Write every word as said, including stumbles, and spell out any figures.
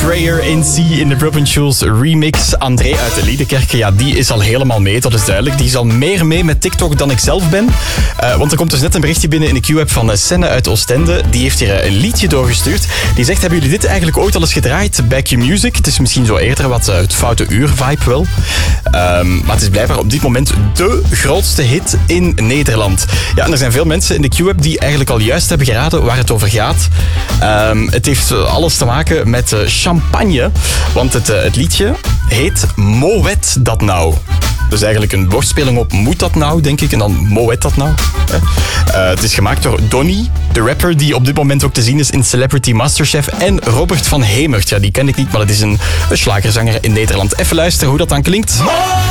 Betrayer in C in de Robin Schulz remix. André uit de Liedekerke, ja, die is al helemaal mee, dat is duidelijk. Die is al meer mee met TikTok dan ik zelf ben. Uh, want er komt dus net een berichtje binnen in de Q-app van uh, Senne uit Oostende. Die heeft hier uh, een liedje doorgestuurd. Die zegt, hebben jullie dit eigenlijk ooit al eens gedraaid bij Q-Music? Het is misschien zo eerder wat uh, het Foute Uur-vibe wel. Um, maar het is blijkbaar op dit moment de grootste hit in Nederland. Ja, en er zijn veel mensen in de Q-app die eigenlijk al juist hebben geraden waar het over gaat. Um, het heeft alles te maken met uh, champagne. Want het, uh, het liedje heet Moet dat nou? Dus eigenlijk een woordspeling op moet dat nou, denk ik. En dan moet dat nou. Uh, het is gemaakt door Donny, de rapper die op dit moment ook te zien is in Celebrity Masterchef. En Robert van Hemert. Ja, die ken ik niet, maar dat is een, een slagerzanger in Nederland. Even luisteren hoe dat dan klinkt.